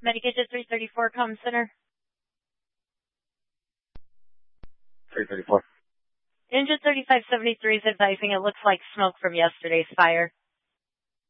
Medicagent 334, comm center. 334. Engine 3573 is advising it looks like smoke from yesterday's fire.